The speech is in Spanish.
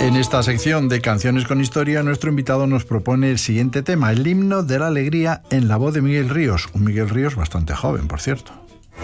En esta sección de Canciones con Historia, nuestro invitado nos propone el siguiente tema, el himno de la alegría en la voz de Miguel Ríos. Un Miguel Ríos bastante joven, por cierto.